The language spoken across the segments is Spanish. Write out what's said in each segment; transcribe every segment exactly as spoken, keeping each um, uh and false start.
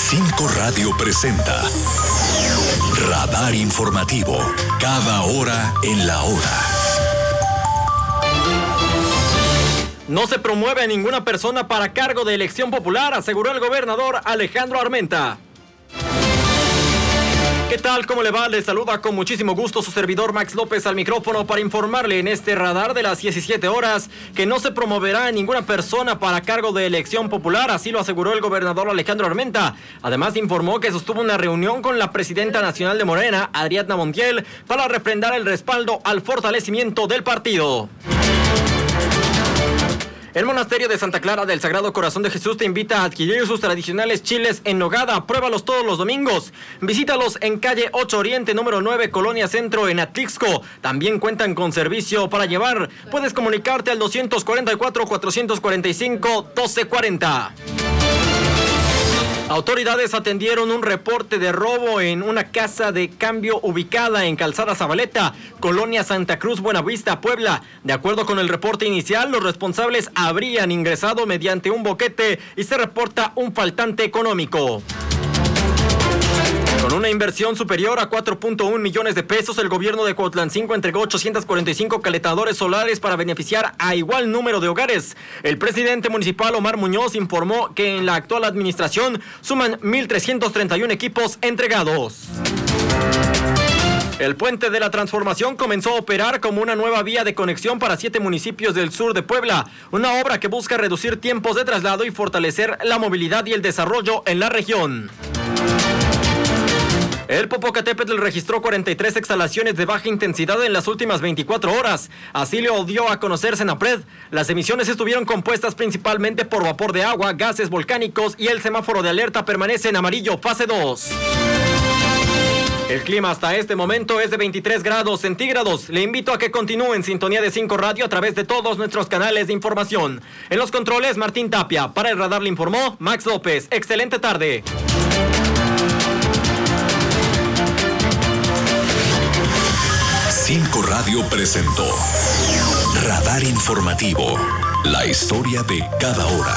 cinco Radio presenta Radar Informativo, cada hora en la hora. No se promueve a ninguna persona para cargo de elección popular, aseguró el gobernador Alejandro Armenta. ¿Qué tal? ¿Cómo le va? Le saluda con muchísimo gusto su servidor Max López al micrófono para informarle en este radar de las diecisiete horas que no se promoverá a ninguna persona para cargo de elección popular, así lo aseguró el gobernador Alejandro Armenta. Además informó que sostuvo una reunión con la presidenta nacional de Morena, Ariadna Montiel, para refrendar el respaldo al fortalecimiento del partido. El monasterio de Santa Clara del Sagrado Corazón de Jesús te invita a adquirir sus tradicionales chiles en nogada. Pruébalos todos los domingos. Visítalos en calle ocho Oriente, número nueve, Colonia Centro, en Atlixco. También cuentan con servicio para llevar. Puedes comunicarte al doscientos cuarenta y cuatro, cuatrocientos cuarenta y cinco, doce cuarenta. Autoridades atendieron un reporte de robo en una casa de cambio ubicada en Calzada Zabaleta, Colonia Santa Cruz, Buenavista, Puebla. De acuerdo con el reporte inicial, los responsables habrían ingresado mediante un boquete y se reporta un faltante económico. Con una inversión superior a cuatro punto uno millones de pesos, el gobierno de Cuautlancingo entregó ochocientos cuarenta y cinco calentadores solares para beneficiar a igual número de hogares. El presidente municipal Omar Muñoz informó que en la actual administración suman mil trescientos treinta y uno equipos entregados. El Puente de la Transformación comenzó a operar como una nueva vía de conexión para siete municipios del sur de Puebla, una obra que busca reducir tiempos de traslado y fortalecer la movilidad y el desarrollo en la región. El Popocatépetl registró cuarenta y tres exhalaciones de baja intensidad en las últimas veinticuatro horas. Así lo dio a conocer Senapred. Las emisiones estuvieron compuestas principalmente por vapor de agua, gases volcánicos y el semáforo de alerta permanece en amarillo, fase dos. El clima hasta este momento es de veintitrés grados centígrados. Le invito a que continúe en sintonía de cinco Radio a través de todos nuestros canales de información. En los controles, Martín Tapia. Para el radar le informó Max López. Excelente tarde. cinco Radio presentó Radar Informativo, la historia de cada hora.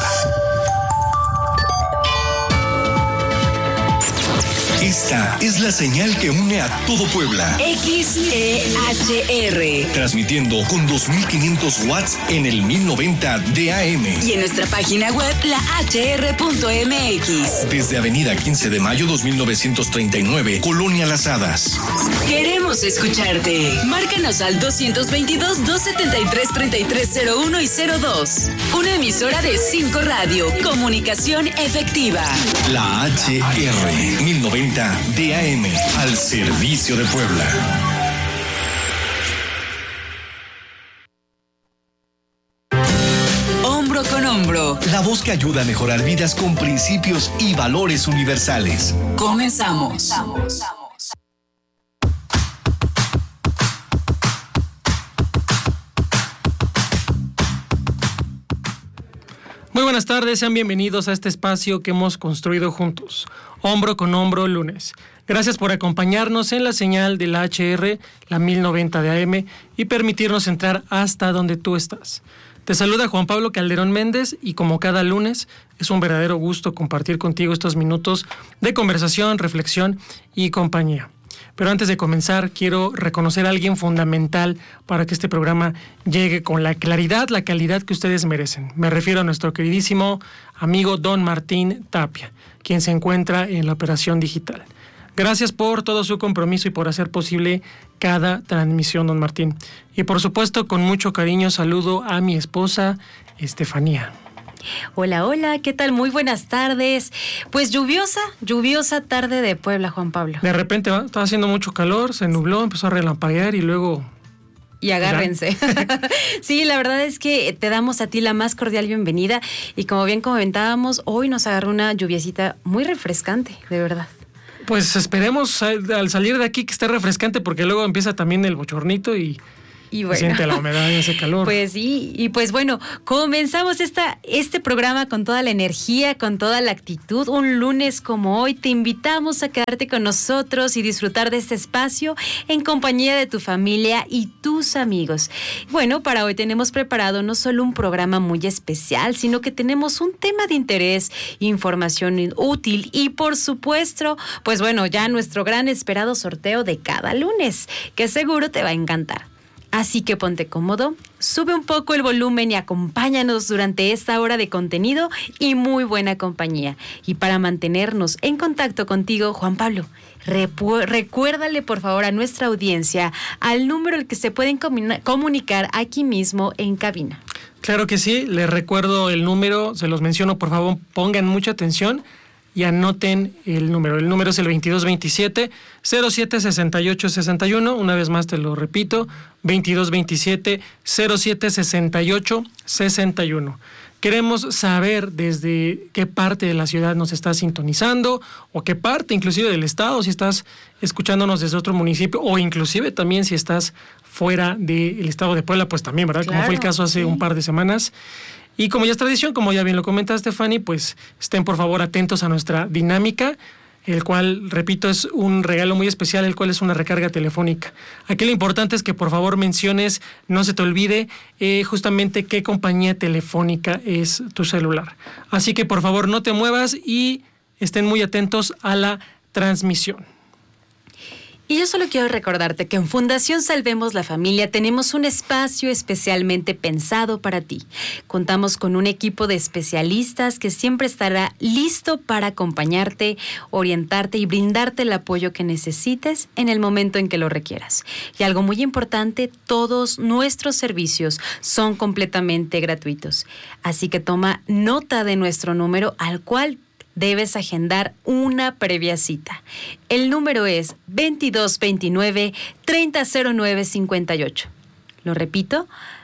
Esta es la señal que une a todo Puebla. X E H R. Transmitiendo con dos mil quinientos watts en el mil noventa de A M. Y en nuestra página web, la h r punto m x. Desde Avenida quince de mayo dos mil novecientos treinta y nueve, Colonia Las Hadas. Queremos escucharte. Márcanos al doscientos veintidós, doscientos setenta y tres, treinta y tres cero uno y cero dos. Una emisora de cinco Radio. Comunicación efectiva. La H R mil noventa de A M, al servicio de Puebla. Hombro con hombro. La voz que ayuda a mejorar vidas con principios y valores universales. Comenzamos. Muy buenas tardes, sean bienvenidos a este espacio que hemos construido juntos, Hombro con Hombro lunes. Gracias por acompañarnos en la señal de la H R, la mil noventa de A M, y permitirnos entrar hasta donde tú estás. Te saluda Juan Pablo Calderón Méndez y como cada lunes es un verdadero gusto compartir contigo estos minutos de conversación, reflexión y compañía. Pero antes de comenzar, quiero reconocer a alguien fundamental para que este programa llegue con la claridad, la calidad que ustedes merecen. Me refiero a nuestro queridísimo amigo Don Martín Tapia, quien se encuentra en la operación digital. Gracias por todo su compromiso y por hacer posible cada transmisión, Don Martín. Y por supuesto, con mucho cariño saludo a mi esposa, Estefanía. Hola, hola, ¿qué tal? Muy buenas tardes. Pues lluviosa, lluviosa tarde de Puebla, Juan Pablo. De repente estaba haciendo mucho calor, se nubló, empezó a relampaguear y luego... Y agárrense. Sí, la verdad es que te damos a ti la más cordial bienvenida y como bien comentábamos, hoy nos agarró una lluviecita muy refrescante, de verdad. Pues esperemos al salir de aquí que esté refrescante porque luego empieza también el bochornito y... Y bueno, se siente la humedad y ese calor. Pues sí, y pues bueno, comenzamos esta, este programa con toda la energía, con toda la actitud. Un lunes como hoy te invitamos a quedarte con nosotros y disfrutar de este espacio en compañía de tu familia y tus amigos. Bueno, para hoy tenemos preparado no solo un programa muy especial, sino que tenemos un tema de interés, información útil y por supuesto, pues bueno, ya nuestro gran esperado sorteo de cada lunes, que seguro te va a encantar. Así que ponte cómodo, sube un poco el volumen y acompáñanos durante esta hora de contenido y muy buena compañía. Y para mantenernos en contacto contigo, Juan Pablo, repu- recuérdale por favor a nuestra audiencia al número al que se pueden comun- comunicar aquí mismo en cabina. Claro que sí, les recuerdo el número, se los menciono, por favor, pongan mucha atención y anoten el número. El número es el veintidós veintisiete cero siete sesenta y ocho sesenta y uno. Una vez más te lo repito, veintidós veintisiete cero siete sesenta y ocho sesenta y uno. Queremos saber desde qué parte de la ciudad nos estás sintonizando o qué parte inclusive del estado, si estás escuchándonos desde otro municipio o inclusive también si estás fuera del estado de Puebla, pues también, ¿verdad? Claro, como fue el caso hace sí. un par de semanas. Y como ya es tradición, como ya bien lo comentaste, Fanny, pues estén por favor atentos a nuestra dinámica, el cual, repito, es un regalo muy especial, el cual es una recarga telefónica. Aquí lo importante es que por favor menciones, no se te olvide, eh, justamente qué compañía telefónica es tu celular. Así que por favor no te muevas y estén muy atentos a la transmisión. Y yo solo quiero recordarte que en Fundación Salvemos la Familia tenemos un espacio especialmente pensado para ti. Contamos con un equipo de especialistas que siempre estará listo para acompañarte, orientarte y brindarte el apoyo que necesites en el momento en que lo requieras. Y algo muy importante, todos nuestros servicios son completamente gratuitos. Así que toma nota de nuestro número al cual debes agendar una previa cita. El número es veintidós veintinueve treinta cero nueve cincuenta y ocho. Lo repito,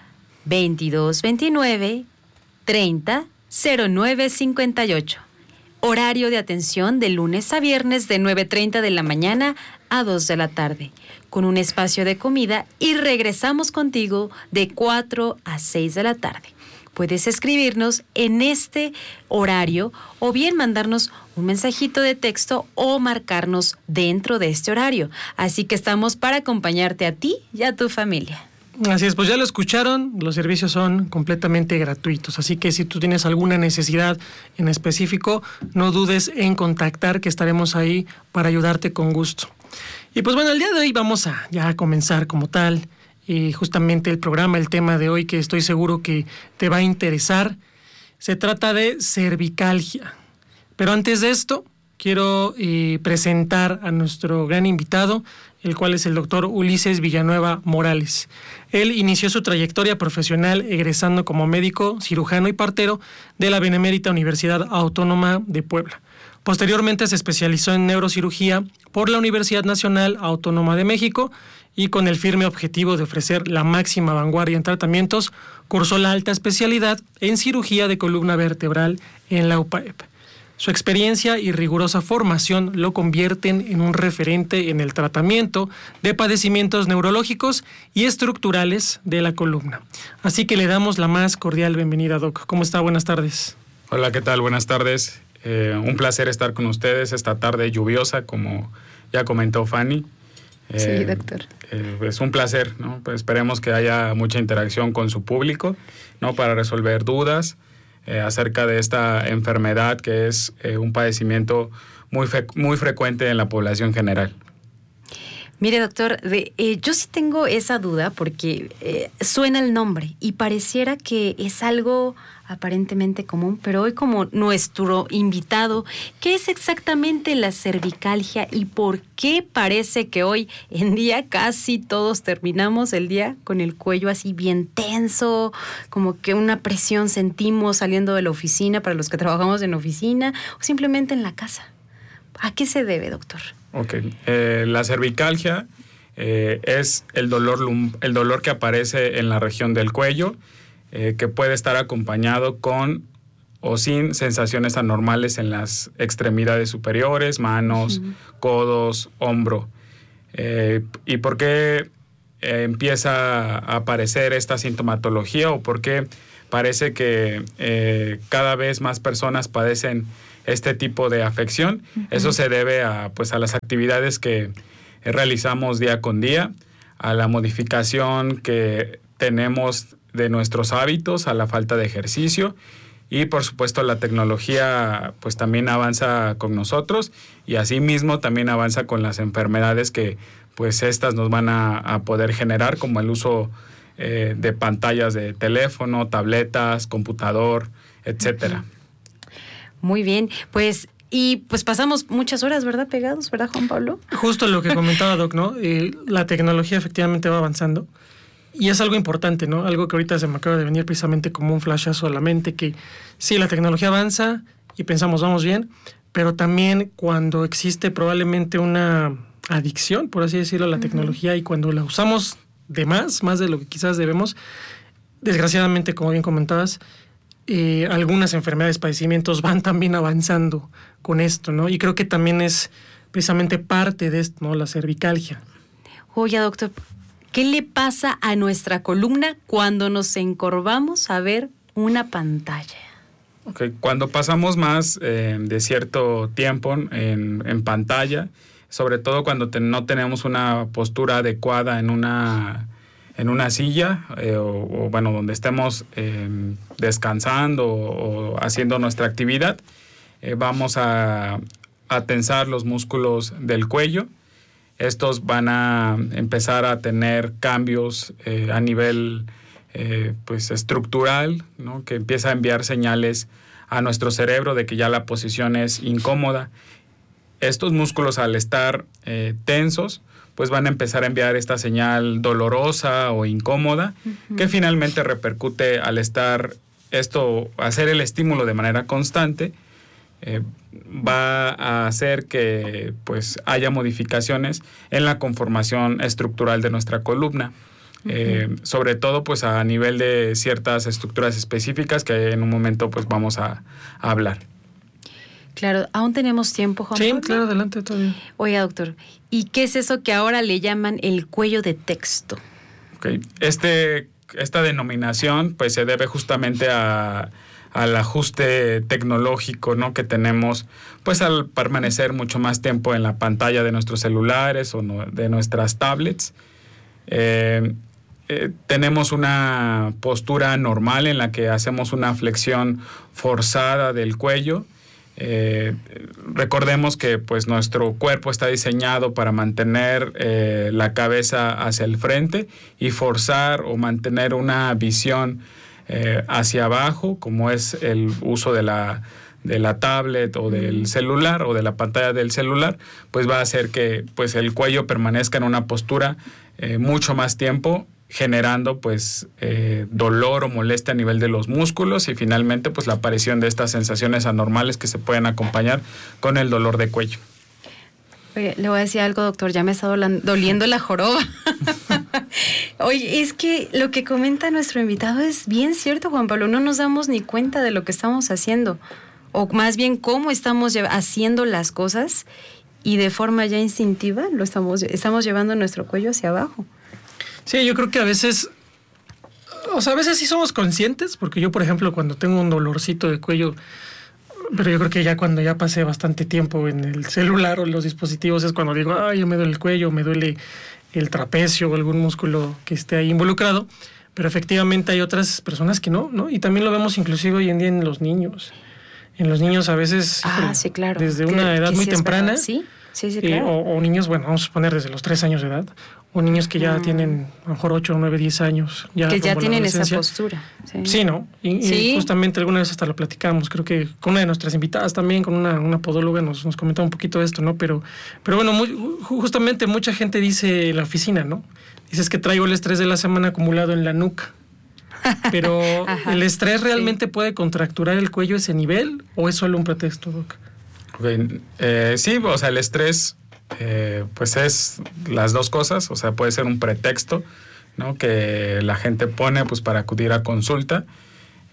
veintidós veintinueve treinta cero nueve cincuenta y ocho. Horario de atención de lunes a viernes de nueve treinta de la mañana a dos de la tarde, con un espacio de comida y regresamos contigo de cuatro a seis de la tarde. Puedes escribirnos en este horario o bien mandarnos un mensajito de texto o marcarnos dentro de este horario. Así que estamos para acompañarte a ti y a tu familia. Así es, pues ya lo escucharon, los servicios son completamente gratuitos, así que si tú tienes alguna necesidad en específico, no dudes en contactar, que estaremos ahí para ayudarte con gusto. Y pues bueno, el día de hoy vamos a ya a comenzar como tal. Y justamente el programa, el tema de hoy que estoy seguro que te va a interesar, se trata de cervicalgia. Pero antes de esto, quiero eh, presentar a nuestro gran invitado, el cual es el doctor Ulises Villanueva Morales. Él inició su trayectoria profesional egresando como médico, cirujano y partero de la Benemérita Universidad Autónoma de Puebla. Posteriormente se especializó en neurocirugía por la Universidad Nacional Autónoma de México y con el firme objetivo de ofrecer la máxima vanguardia en tratamientos, cursó la alta especialidad en cirugía de columna vertebral en la U P A E P. Su experiencia y rigurosa formación lo convierten en un referente en el tratamiento de padecimientos neurológicos y estructurales de la columna. Así que le damos la más cordial bienvenida, Doc. ¿Cómo está? Buenas tardes. Hola, ¿qué tal? Buenas tardes. Eh, un placer estar con ustedes esta tarde lluviosa, como ya comentó Fanny. Eh, Sí, doctor. Eh, es un placer, ¿no? Pues esperemos que haya mucha interacción con su público, ¿no? Para resolver dudas eh, acerca de esta enfermedad que es eh, un padecimiento muy, fe- muy frecuente en la población general. Mire, doctor, de, eh, yo sí tengo esa duda porque eh, suena el nombre y pareciera que es algo aparentemente común, pero hoy como nuestro invitado, ¿qué es exactamente la cervicalgia y por qué parece que hoy en día casi todos terminamos el día con el cuello así bien tenso, como que una presión sentimos saliendo de la oficina para los que trabajamos en oficina o simplemente en la casa? ¿A qué se debe, doctor? Ok, eh, la cervicalgia eh, es el dolor, lum- el dolor que aparece en la región del cuello, eh, que puede estar acompañado con o sin sensaciones anormales en las extremidades superiores, manos, uh-huh. codos, hombro. Eh, ¿Y por qué eh, empieza a aparecer esta sintomatología o por qué parece que eh, cada vez más personas padecen este tipo de afección. Uh-huh. Eso se debe a, pues, a las actividades que realizamos día con día, a la modificación que tenemos de nuestros hábitos, a la falta de ejercicio y por supuesto la tecnología pues también avanza con nosotros y asimismo también avanza con las enfermedades que pues estas nos van a, a poder generar, como el uso eh, de pantallas de teléfono, tabletas, computador, etcétera. Muy bien, pues y pues pasamos muchas horas, ¿verdad? Pegados, ¿verdad, Juan Pablo? Justo lo que comentaba Doc, ¿no? Eh, la tecnología efectivamente va avanzando y es algo importante, ¿no? Algo que ahorita se me acaba de venir precisamente como un flashazo a la mente, que sí, la tecnología avanza y pensamos vamos bien, pero también cuando existe probablemente una adicción, por así decirlo, a la uh-huh. tecnología, y cuando la usamos de más, más de lo que quizás debemos, desgraciadamente, como bien comentabas, eh, algunas enfermedades, padecimientos van también avanzando con esto, ¿no? Y creo que también es precisamente parte de esto, ¿no? La cervicalgia. Oye, doctor, ¿qué le pasa a nuestra columna cuando nos encorvamos a ver una pantalla? Okay. Cuando pasamos más eh, de cierto tiempo en, en pantalla, sobre todo cuando te, no tenemos una postura adecuada en una, en una silla eh, o, o, bueno, donde estemos eh, descansando o, o haciendo nuestra actividad, eh, vamos a, a tensar los músculos del cuello. Estos van a empezar a tener cambios eh, a nivel eh, pues estructural, ¿no? Que empieza a enviar señales a nuestro cerebro de que ya la posición es incómoda. Estos músculos, al estar eh, tensos, pues van a empezar a enviar esta señal dolorosa o incómoda, uh-huh. que finalmente repercute al estar esto, hacer el estímulo de manera constante, eh, va a hacer que pues haya modificaciones en la conformación estructural de nuestra columna. Uh-huh. Eh, sobre todo pues a nivel de ciertas estructuras específicas que en un momento pues vamos a, a hablar. Claro, ¿aún tenemos tiempo, Juan Sí, Pablo? claro, adelante todavía. Oiga, doctor, ¿y qué es eso que ahora le llaman el cuello de texto? Okay. Este, esta denominación pues se debe justamente a, al ajuste tecnológico, ¿no? que tenemos pues al permanecer mucho más tiempo en la pantalla de nuestros celulares o no, de nuestras tablets. Eh, eh, tenemos una postura normal en la que hacemos una flexión forzada del cuello. Eh, recordemos que pues nuestro cuerpo está diseñado para mantener eh, la cabeza hacia el frente y forzar o mantener una visión eh, hacia abajo, como es el uso de la, de la tablet o del celular o de la pantalla del celular, pues va a hacer que pues el cuello permanezca en una postura eh, mucho más tiempo, generando pues eh, dolor o molestia a nivel de los músculos y finalmente pues la aparición de estas sensaciones anormales que se pueden acompañar con el dolor de cuello. Oye, le voy a decir algo, doctor, ya me está doliendo la joroba. Oye, es que lo que comenta nuestro invitado es bien cierto, Juan Pablo, no nos damos ni cuenta de lo que estamos haciendo, o más bien cómo estamos haciendo las cosas y de forma ya instintiva lo estamos, estamos llevando nuestro cuello hacia abajo. Sí, yo creo que a veces, o sea, a veces sí somos conscientes, porque yo, por ejemplo, cuando tengo un dolorcito de cuello, pero yo creo que ya cuando ya pasé bastante tiempo en el celular o en los dispositivos es cuando digo, ay, me duele el cuello, me duele el trapecio o algún músculo que esté ahí involucrado, pero efectivamente hay otras personas que no, ¿no? Y también lo vemos inclusive hoy en día en los niños. En los niños a veces, ah, híjole, sí, claro. desde que, una edad que muy sí temprana, sí, sí, sí, eh, claro. o, o niños, bueno, vamos a poner desde los tres años de edad, o niños que ya mm. tienen a lo mejor ocho, nueve, diez años. Ya que ya tienen esa postura. Sí, sí ¿no? Y, ¿Sí? y justamente alguna vez hasta lo platicamos, creo que con una de nuestras invitadas también, con una, una podóloga, nos, nos comentaba un poquito de esto, ¿no? Pero, pero bueno, muy, justamente mucha gente dice en la oficina, ¿no? Dices que traigo el estrés de la semana acumulado en la nuca. Pero ¿el estrés realmente sí. puede contracturar el cuello a ese nivel o es solo un pretexto, Doc? Okay. Eh, sí, o sea, el estrés eh, pues es las dos cosas, o sea, puede ser un pretexto, ¿no? Que la gente pone pues para acudir a consulta.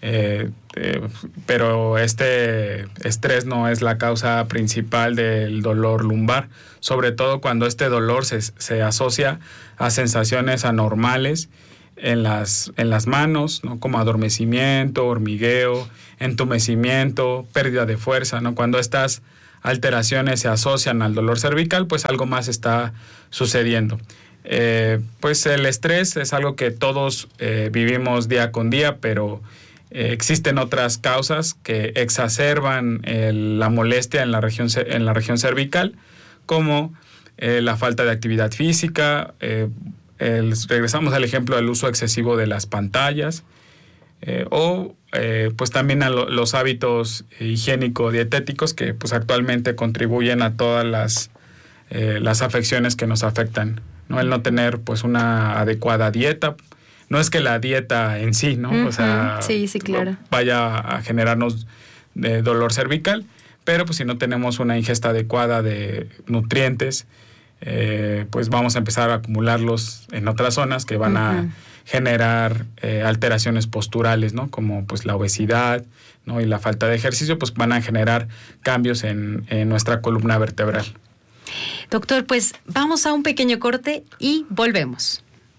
Eh, eh, pero este estrés no es la causa principal del dolor lumbar, sobre todo cuando este dolor se, se asocia a sensaciones anormales en las, en las manos, ¿no? Como adormecimiento, hormigueo, entumecimiento, pérdida de fuerza, ¿no? Cuando estas alteraciones se asocian al dolor cervical, pues algo más está sucediendo. Eh, pues el estrés es algo que todos eh, vivimos día con día, pero eh, existen otras causas que exacerban el, la molestia en la región, en la región cervical, como eh, la falta de actividad física, eh, el, regresamos al ejemplo del uso excesivo de las pantallas, eh, o eh, pues también a lo, los hábitos higiénico-dietéticos que pues actualmente contribuyen a todas las, eh, las afecciones que nos afectan, ¿no? El no tener pues una adecuada dieta, no es que la dieta en sí, ¿no? Uh-huh. O sea, sí, sí, claro. vaya a generarnos de dolor cervical, pero pues si no tenemos una ingesta adecuada de nutrientes, eh, pues vamos a empezar a acumularlos en otras zonas que van uh-huh. a generar eh, alteraciones posturales, ¿no? Como pues la obesidad, ¿no? Y la falta de ejercicio, pues van a generar cambios en, en nuestra columna vertebral. Doctor, pues vamos a un pequeño corte y volvemos.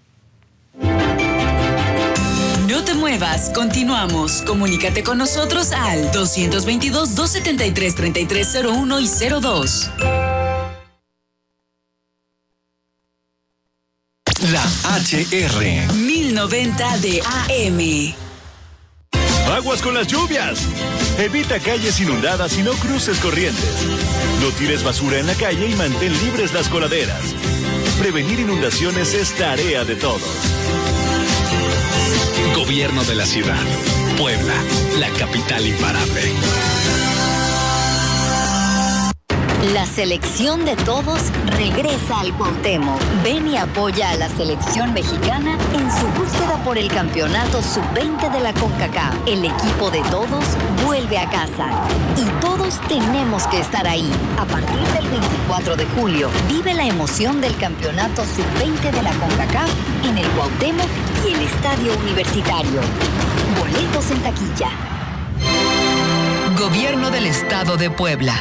No te muevas, continuamos. Comunícate con nosotros al dos veintidós, dos setenta y tres, treinta y tres cero uno y cero dos. La H R mil noventa de A M. Aguas con las lluvias. Evita calles inundadas y no cruces corrientes. No tires basura en la calle y mantén libres las coladeras. Prevenir inundaciones es tarea de todos. Gobierno de la Ciudad. Puebla, la capital imparable. La selección de todos regresa al Cuauhtémoc. Ven y apoya a la selección mexicana en su búsqueda por el campeonato sub veinte de la CONCACAF. El equipo de todos vuelve a casa y todos tenemos que estar ahí. A partir del veinticuatro de julio, vive la emoción del campeonato sub veinte de la CONCACAF en el Cuauhtémoc y el Estadio Universitario. Boletos en taquilla. Gobierno del Estado de Puebla.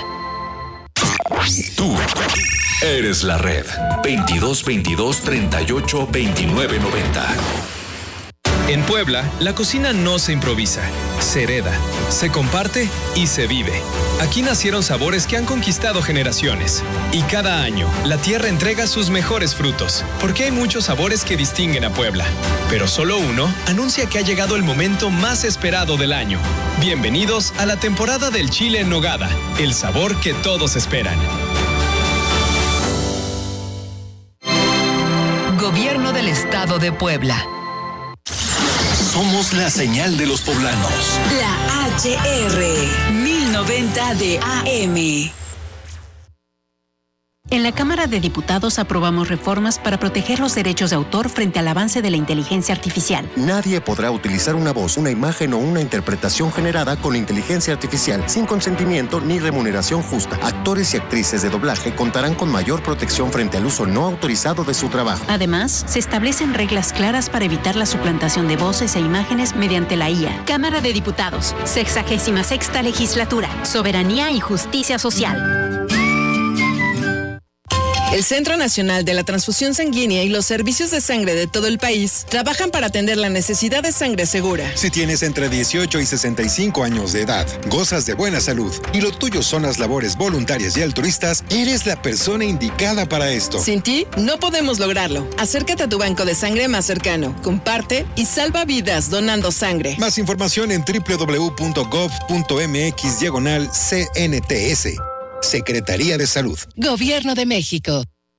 Tú eres la red. veintidós veintidós, treinta y ocho, veintinueve noventa. En Puebla, la cocina no se improvisa, se hereda, se comparte y se vive. Aquí nacieron sabores que han conquistado generaciones. Y cada año, la tierra entrega sus mejores frutos, porque hay muchos sabores que distinguen a Puebla. Pero solo uno anuncia que ha llegado el momento más esperado del año. Bienvenidos a la temporada del chile en nogada, el sabor que todos esperan. Gobierno del Estado de Puebla. Somos la señal de los poblanos. La H R mil noventa de A M. En la Cámara de Diputados aprobamos reformas para proteger los derechos de autor frente al avance de la inteligencia artificial. Nadie podrá utilizar una voz, una imagen o una interpretación generada con inteligencia artificial sin consentimiento ni remuneración justa. Actores y actrices de doblaje contarán con mayor protección frente al uso no autorizado de su trabajo. Además, se establecen reglas claras para evitar la suplantación de voces e imágenes mediante la I A. Cámara de Diputados, sexagésima sexta legislatura, soberanía y justicia social. El Centro Nacional de la Transfusión Sanguínea y los servicios de sangre de todo el país trabajan para atender la necesidad de sangre segura. Si tienes entre dieciocho y sesenta y cinco años de edad, gozas de buena salud y lo tuyo son las labores voluntarias y altruistas, eres la persona indicada para esto. Sin ti, no podemos lograrlo. Acércate a tu banco de sangre más cercano, comparte y salva vidas donando sangre. Más información en doble u doble u doble u punto gov punto m x diagonal C N T S. Secretaría de Salud. Gobierno de México.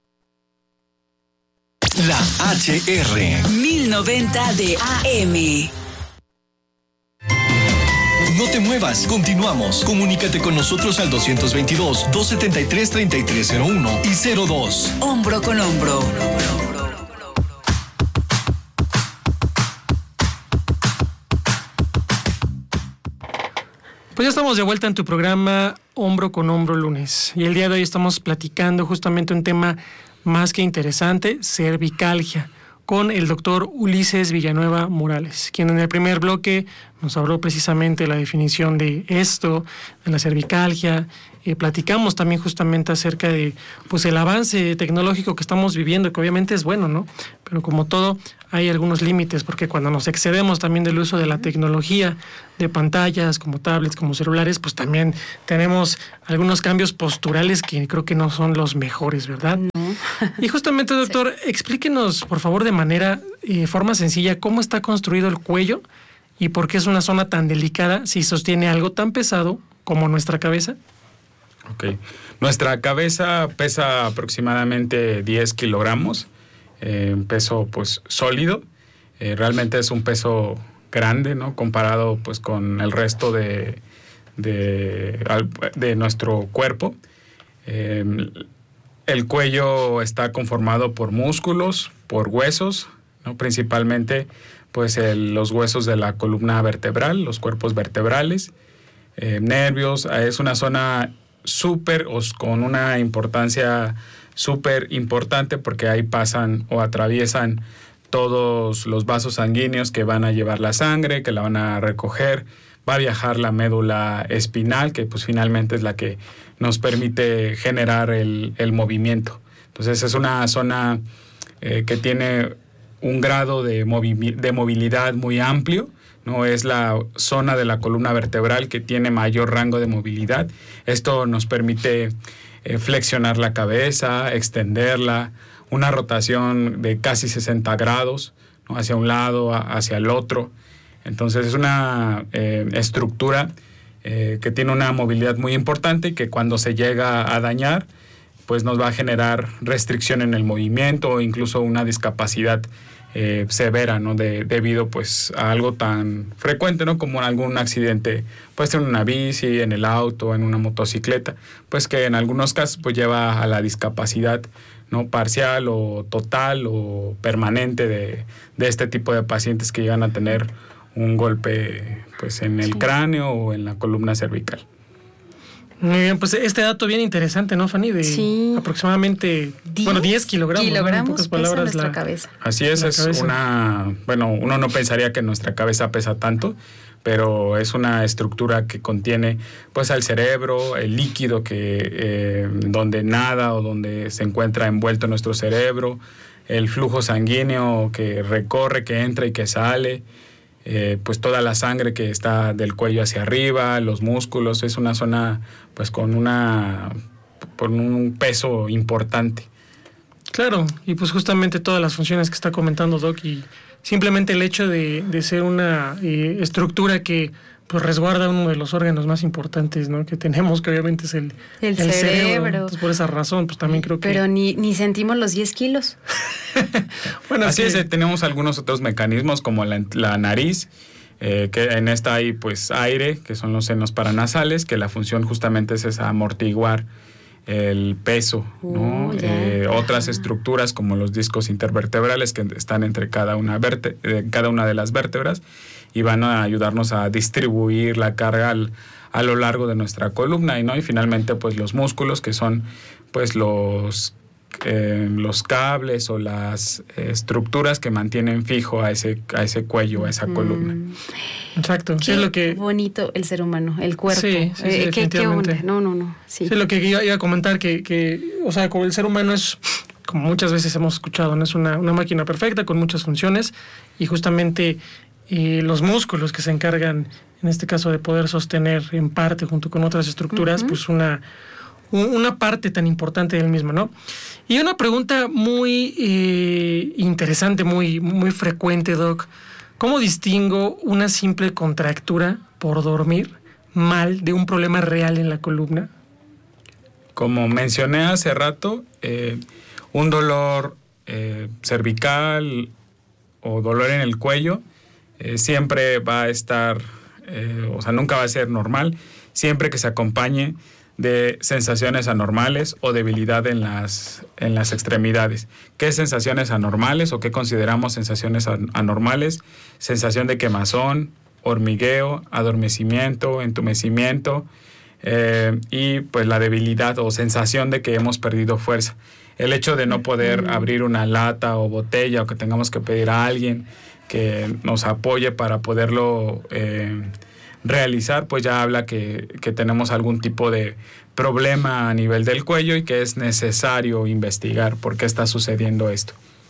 La H R mil noventa de A M. No te muevas, continuamos. Comunícate con nosotros al dos veintidós, dos setenta y tres, treinta y tres cero uno y cero dos. Hombro con hombro. Pues ya estamos de vuelta en tu programa Hombro con Hombro lunes. Y el día de hoy estamos platicando justamente un tema más que interesante, cervicalgia. con el doctor Ulises Villanueva Morales, quien en el primer bloque nos habló precisamente de la definición de esto, de la cervicalgia. Eh, platicamos también justamente acerca de pues el avance tecnológico que estamos viviendo, que obviamente es bueno, ¿no? Pero como todo, hay algunos límites, porque cuando nos excedemos también del uso de la tecnología, de pantallas, como tablets, como celulares, pues también tenemos algunos cambios posturales que creo que no son los mejores, ¿verdad? No. Y justamente, doctor, sí. explíquenos, por favor, de manera, eh, forma sencilla, cómo está construido el cuello y por qué es una zona tan delicada si sostiene algo tan pesado como nuestra cabeza. Ok. Nuestra cabeza pesa aproximadamente diez kilogramos, eh, peso pues sólido. Eh, realmente es un peso grande, ¿no? Comparado pues con el resto de, de, de nuestro cuerpo. Eh, el cuello está conformado por músculos, por huesos, ¿no? Principalmente pues el, los huesos de la columna vertebral, los cuerpos vertebrales, eh, nervios. Es una zona súper, con una importancia súper importante, porque ahí pasan o atraviesan todos los vasos sanguíneos que van a llevar la sangre, que la van a recoger. Va a viajar la médula espinal, que pues finalmente es la que nos permite generar el, el movimiento. Entonces es una zona eh, que tiene un grado de, movi- de movilidad muy amplio, ¿no? Es la zona de la columna vertebral que tiene mayor rango de movilidad. Esto nos permite eh, flexionar la cabeza, extenderla, una rotación de casi sesenta grados, ¿no? Hacia un lado, a, hacia el otro. Entonces es una eh, estructura eh, que tiene una movilidad muy importante y que cuando se llega a dañar, pues nos va a generar restricción en el movimiento o incluso una discapacidad Eh, severa, ¿no? De, debido pues a algo tan frecuente, ¿no? Como algún accidente, puede ser en una bici, en el auto, en una motocicleta, pues que en algunos casos pues lleva a la discapacidad, ¿no? Parcial o total o permanente de, de este tipo de pacientes que llegan a tener un golpe pues en el sí. cráneo o en la columna cervical. Muy bien, pues este dato bien interesante, ¿no, Fanny? De sí. aproximadamente, diez, bueno, diez kilogramos, kilogramos, ¿no? En pocas palabras, nuestra la cabeza. Así es, es cabeza. una, bueno, uno no pensaría que nuestra cabeza pesa tanto, pero es una estructura que contiene, pues, al cerebro, el líquido que, eh, donde nada o donde se encuentra envuelto nuestro cerebro, el flujo sanguíneo que recorre, que entra y que sale, Eh, pues toda la sangre que está del cuello hacia arriba, los músculos. Es una zona pues con una con un peso importante. Claro, y pues justamente todas las funciones que está comentando Doc, y simplemente el hecho de, de ser una eh, estructura que pues resguarda uno de los órganos más importantes, ¿no? Que tenemos, que obviamente es el, el, el cerebro. cerebro. Entonces, por esa razón, pues también creo que... Pero ni, ni sentimos los diez kilos. Bueno, así que... es, tenemos algunos otros mecanismos como la, la nariz, eh, que en esta hay pues aire, que son los senos paranasales, que la función justamente es esa, amortiguar el peso, ¿no? Uh, eh, otras estructuras como los discos intervertebrales que están entre cada una, verte, eh, cada una de las vértebras, y van a ayudarnos a distribuir la carga al, a lo largo de nuestra columna, y no y finalmente pues los músculos, que son pues los eh, los cables o las eh, estructuras que mantienen fijo a ese a ese cuello, a esa mm. columna. Exacto. Qué sí, es lo que bonito el ser humano, el cuerpo. Sí, sí, sí, eh, definitivamente. ¿Qué, qué no, no, no. Sí. sí, lo que iba, iba a comentar que, que, o sea, como el ser humano es, como muchas veces hemos escuchado, no es una, una máquina perfecta con muchas funciones, y justamente eh, los músculos que se encargan, en este caso, de poder sostener en parte junto con otras estructuras, uh-huh. pues una una parte tan importante del mismo, ¿no? Y una pregunta muy eh, interesante, muy, muy frecuente, Doc. ¿Cómo distingo una simple contractura por dormir mal de un problema real en la columna? Como mencioné hace rato, eh, un dolor eh, cervical o dolor en el cuello eh, siempre va a estar, eh, o sea, nunca va a ser normal, siempre que se acompañe de sensaciones anormales o debilidad en las, en las extremidades. ¿Qué sensaciones anormales o qué consideramos sensaciones anormales? Sensación de quemazón, hormigueo, adormecimiento, entumecimiento, eh, y pues la debilidad o sensación de que hemos perdido fuerza. El hecho de no poder mm. abrir una lata o botella, o que tengamos que pedir a alguien que nos apoye para poderlo eh, realizar, pues ya habla que, que tenemos algún tipo de problema a nivel del cuello y que es necesario investigar por qué está sucediendo esto.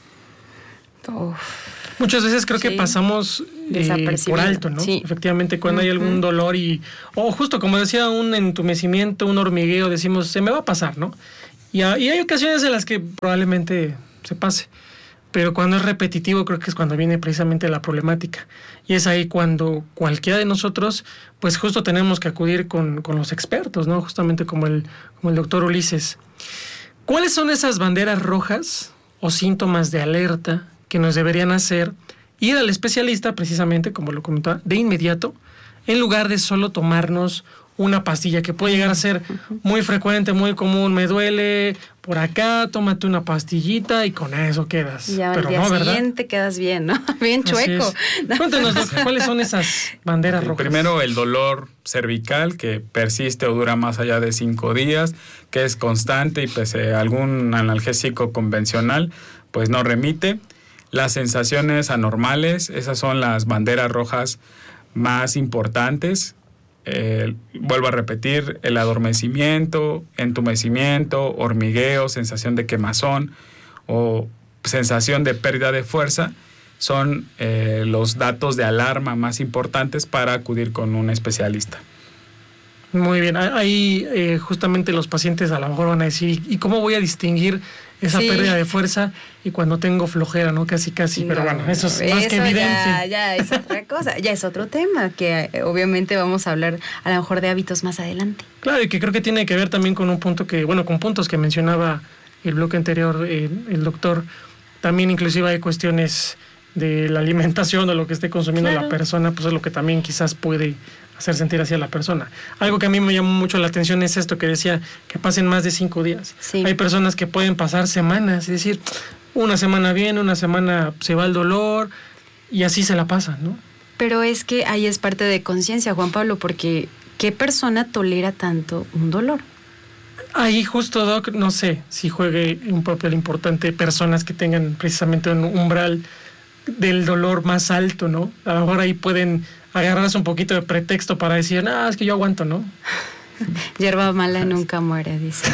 Uf. Muchas veces creo sí. que pasamos eh, por alto, ¿no? Sí. Efectivamente, cuando uh-huh. hay algún dolor y, o justo como decía, un entumecimiento, un hormigueo, decimos, se me va a pasar, ¿no? Y, a, y hay ocasiones en las que probablemente se pase, pero cuando es repetitivo creo que es cuando viene precisamente la problemática. Y es ahí cuando cualquiera de nosotros, pues justo tenemos que acudir con, con los expertos, ¿no? Justamente como el, como el doctor Ulises. ¿Cuáles son esas banderas rojas o síntomas de alerta que nos deberían hacer ir al especialista, precisamente, como lo comentaba, de inmediato, en lugar de solo tomarnos una pastilla que puede llegar a ser muy frecuente, muy común? Me duele por acá, tómate una pastillita y con eso quedas. Ya Pero al día no, siguiente ¿verdad? Quedas bien, ¿no? Bien chueco. Es. Cuéntanos, doctor, ¿cuáles son esas banderas rojas? Primero, el dolor cervical, que persiste o dura más allá de cinco días, que es constante y pese a algún analgésico convencional, pues no remite. Las sensaciones anormales, esas son las banderas rojas más importantes. Eh, vuelvo a repetir, el adormecimiento, entumecimiento, hormigueo, sensación de quemazón o sensación de pérdida de fuerza son eh, los datos de alarma más importantes para acudir con un especialista. Muy bien, ahí eh, justamente los pacientes a lo mejor van a decir, ¿y cómo voy a distinguir esa sí. pérdida de fuerza y cuando tengo flojera, ¿no? Casi, casi, no, pero bueno, eso es más eso que evidente. Ya, ya es otra cosa, ya es otro tema que eh, obviamente vamos a hablar a lo mejor de hábitos más adelante. Claro, y que creo que tiene que ver también con un punto que, bueno, con puntos que mencionaba el bloque anterior eh, el doctor. También inclusive hay cuestiones de la alimentación o lo que esté consumiendo claro. la persona, pues es lo que también quizás puede hacer sentir así a la persona. Algo que a mí me llamó mucho la atención es esto que decía, que pasen más de cinco días. Sí. Hay personas que pueden pasar semanas, es decir, una semana bien, una semana se va el dolor y así se la pasan, ¿no? Pero es que ahí es parte de conciencia, Juan Pablo, porque ¿qué persona tolera tanto un dolor? Ahí justo, Doc, no sé si juegue un papel importante personas que tengan precisamente un umbral del dolor más alto, ¿no? A lo mejor ahí pueden agarrarse un poquito de pretexto para decir, no, es que yo aguanto, ¿no? Hierba mala nunca muere, dice.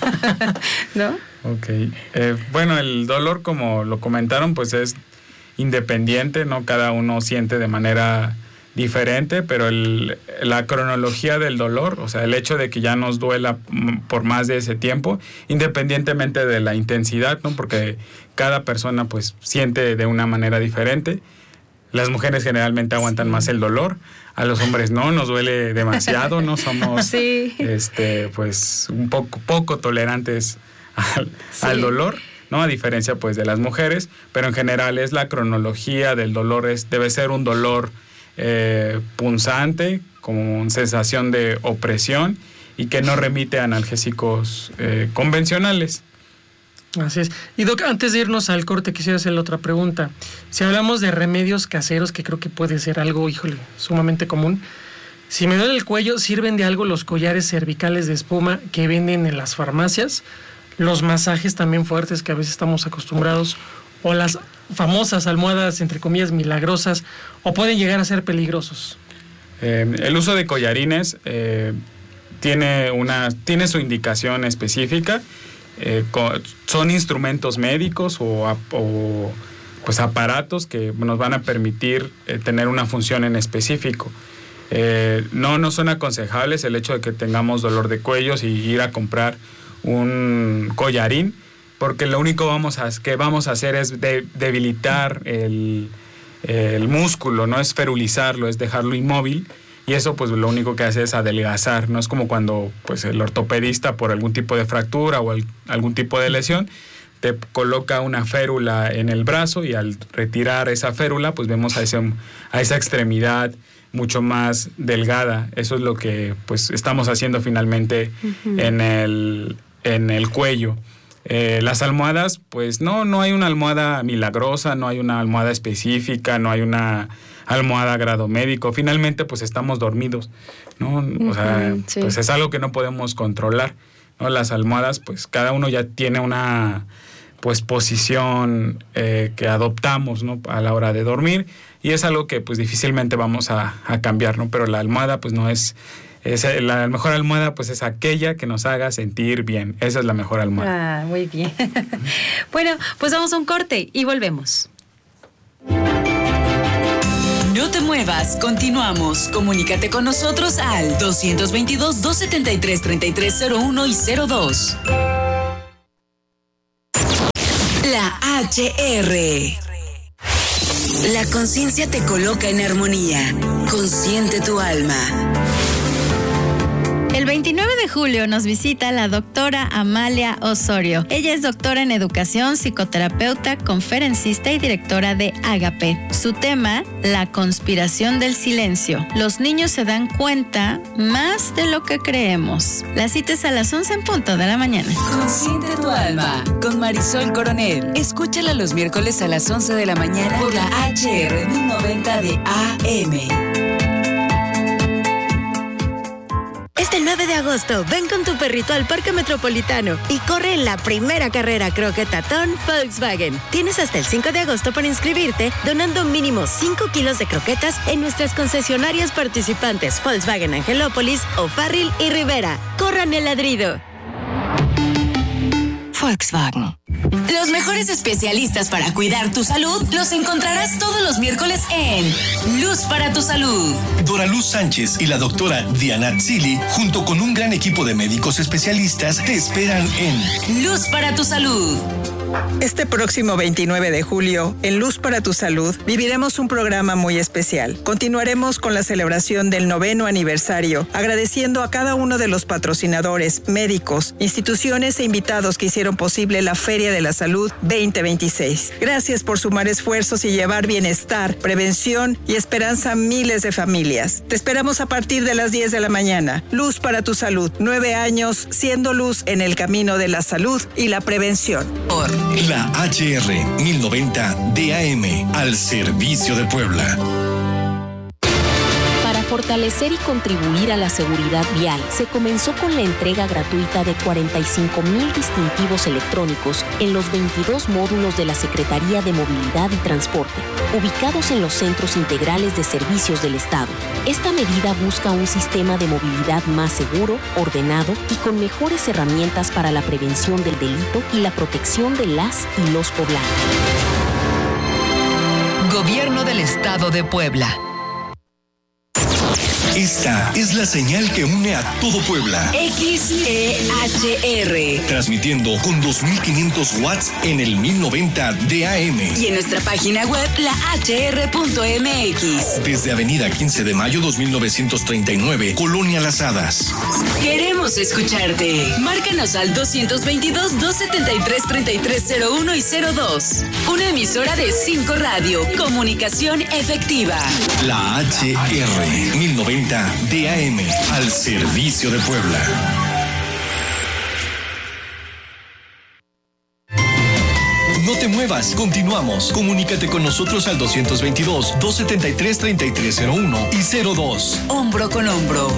¿No? Ok. Eh, bueno, el dolor, como lo comentaron, pues es independiente, ¿no? Cada uno siente de manera diferente, pero el, la cronología del dolor, o sea, el hecho de que ya nos duela por más de ese tiempo, independientemente de la intensidad, ¿no? Porque cada persona pues siente de una manera diferente. Las mujeres generalmente aguantan sí. más el dolor, a los hombres no, nos duele demasiado, no somos sí. este pues un poco poco tolerantes al, sí. al dolor, ¿no? A diferencia pues de las mujeres, pero en general es la cronología del dolor, es debe ser un dolor eh, punzante, como una sensación de opresión y que no remite a analgésicos eh, convencionales. Así es. Y Doc, antes de irnos al corte quisiera hacerle otra pregunta. Si hablamos de remedios caseros, que creo que puede ser algo, híjole, sumamente común, si me duele el cuello, ¿sirven de algo los collares cervicales de espuma que venden en las farmacias? Los masajes también fuertes que a veces estamos acostumbrados, o las famosas almohadas, entre comillas, milagrosas, o pueden llegar a ser peligrosos. Eh, el uso de collarines eh, tiene, una, tiene su indicación específica. Eh, con, son instrumentos médicos o, o pues aparatos que nos van a permitir eh, tener una función en específico. Eh, no, no son aconsejables el hecho de que tengamos dolor de cuellos y ir a comprar un collarín, porque lo único vamos a, que vamos a hacer es de, debilitar el, el músculo, no es ferulizarlo, es dejarlo inmóvil. Y eso pues lo único que hace es adelgazar, no es como cuando pues el ortopedista por algún tipo de fractura o el, algún tipo de lesión te coloca una férula en el brazo y al retirar esa férula pues vemos a, ese, a esa extremidad mucho más delgada. Eso es lo que pues estamos haciendo finalmente uh-huh. en el, en el cuello. Eh, las almohadas, pues no, no hay una almohada milagrosa, no hay una almohada específica, no hay una almohada grado médico. Finalmente, pues estamos dormidos, ¿no? O sea, uh-huh, sí. Pues es algo que no podemos controlar, ¿no? Las almohadas, pues cada uno ya tiene una pues posición eh, que adoptamos, ¿no? A la hora de dormir, y es algo que pues difícilmente vamos a, a cambiar, ¿no? Pero la almohada pues no es, es la mejor almohada pues es aquella que nos haga sentir bien. Esa es la mejor almohada. Ah, muy bien. Bueno, pues vamos a un corte y volvemos. No te muevas, continuamos. Comunícate con nosotros al dos veintidós, dos setenta y tres, treinta y tres cero uno y cero dos. La H R. La conciencia te coloca en armonía. Consciente tu alma. El veintinueve de julio nos visita la doctora Amalia Osorio. Ella es doctora en educación, psicoterapeuta, conferencista y directora de Agape. Su tema, la conspiración del silencio. Los niños se dan cuenta más de lo que creemos. La cita es a las once en punto de la mañana. Consciente tu alma, con Marisol Coronel. Escúchala los miércoles a las once de la mañana por la H R mil noventa de A M. Este nueve de agosto, ven con tu perrito al Parque Metropolitano y corre en la primera carrera croquetatón Volkswagen. Tienes hasta el cinco de agosto para inscribirte, donando mínimo cinco kilos de croquetas en nuestras concesionarias participantes Volkswagen Angelópolis, O'Farrill y Rivera. ¡Corran el ladrido! Volkswagen. Los mejores especialistas para cuidar tu salud los encontrarás todos los miércoles en Luz para tu Salud. Dora Luz Sánchez y la doctora Diana Zili, junto con un gran equipo de médicos especialistas, te esperan en Luz para tu Salud. Este próximo veintinueve de julio, en Luz para tu Salud, viviremos un programa muy especial. Continuaremos con la celebración del noveno aniversario, agradeciendo a cada uno de los patrocinadores, médicos, instituciones e invitados que hicieron posible la Feria de la Salud veinte veintiséis. Gracias por sumar esfuerzos y llevar bienestar, prevención y esperanza a miles de familias. Te esperamos a partir de las diez de la mañana. Luz para tu Salud. Nueve años siendo luz en el camino de la salud y la prevención. Por la H R mil noventa D A M, al servicio de Puebla. Para fortalecer y contribuir a la seguridad vial, se comenzó con la entrega gratuita de cuarenta y cinco mil distintivos electrónicos en los veintidós módulos de la Secretaría de Movilidad y Transporte, ubicados en los centros integrales de servicios del Estado. Esta medida busca un sistema de movilidad más seguro, ordenado y con mejores herramientas para la prevención del delito y la protección de las y los poblanos. Gobierno del Estado de Puebla. Esta es la señal que une a todo Puebla. X E H R. Transmitiendo con dos mil quinientos watts en el mil noventa D A M. Y en nuestra página web, la H R punto M X. Desde Avenida quince de mayo dos mil novecientos treinta y nueve, Colonia Las Hadas. Queremos escucharte. Márcanos al dos veintidós, dos setenta y tres, treinta y tres cero uno y cero dos. Una emisora de cinco Radio. Comunicación efectiva. La H R mil noventa D A M, al servicio de Puebla. No te muevas, continuamos. Comunícate con nosotros al dos veintidós, dos setenta y tres, treinta y tres cero uno y cero dos. Hombro con hombro.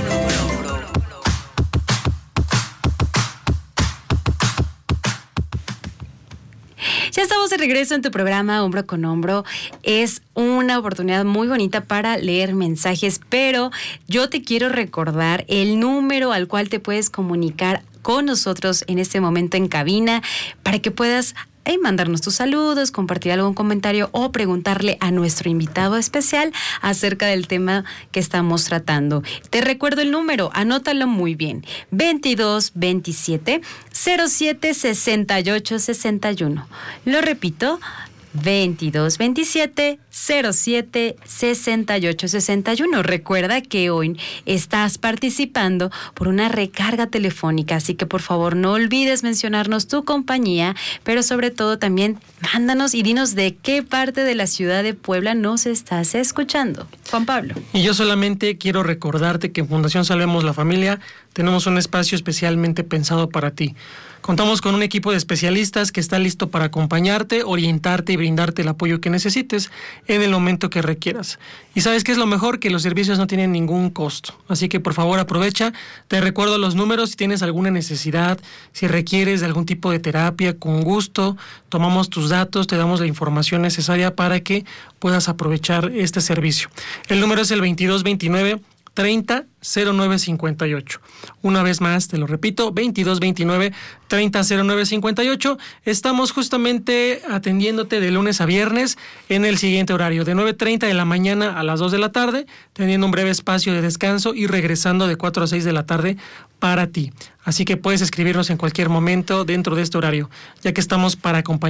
Ya estamos de regreso en tu programa Hombro con Hombro. Es una oportunidad muy bonita para leer mensajes, pero yo te quiero recordar el número al cual te puedes comunicar con nosotros en este momento en cabina para que puedas eh, mandarnos tus saludos, compartir algún comentario o preguntarle a nuestro invitado especial acerca del tema que estamos tratando. Te recuerdo el número, anótalo muy bien. veintidós veintisiete, cero siete sesenta y ocho sesenta y uno. Lo repito, veintidós veintisiete, cero siete sesenta y ocho sesenta y uno. Recuerda que hoy estás participando por una recarga telefónica, así que por favor no olvides mencionarnos tu compañía, pero sobre todo también mándanos y dinos de qué parte de la ciudad de Puebla nos estás escuchando. Juan Pablo. Y yo solamente quiero recordarte que en Fundación Salvemos la Familia tenemos un espacio especialmente pensado para ti. Contamos con un equipo de especialistas que está listo para acompañarte, orientarte y brindarte el apoyo que necesites en el momento que requieras. Y ¿sabes qué es lo mejor? Que los servicios no tienen ningún costo. Así que por favor aprovecha. Te recuerdo los números si tienes alguna necesidad, si requieres de algún tipo de terapia, con gusto tomamos tus datos, te damos la información necesaria para que puedas aprovechar este servicio. El número es el veintidós veintinueve treinta cero nueve cincuenta y ocho. Una vez más, te lo repito, veintidós veintinueve treinta cero nueve cincuenta y ocho. Estamos justamente atendiéndote de lunes a viernes en el siguiente horario, de nueve treinta de la mañana a las dos de la tarde, teniendo un breve espacio de descanso y regresando de cuatro a seis de la tarde para ti. Así que puedes escribirnos en cualquier momento dentro de este horario, ya que estamos para acompañar